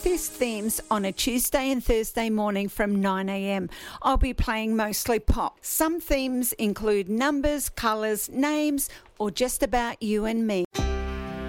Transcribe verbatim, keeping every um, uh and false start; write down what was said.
This themes on a Tuesday and Thursday morning from nine a.m. I'll be playing mostly pop. Some themes include numbers, colours, names, or just about you and me.